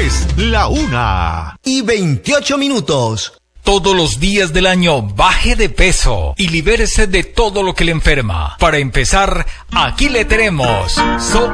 Es la 1:28. Todos los días del año baje de peso y libérese de todo lo que le enferma. Para empezar, aquí le tenemos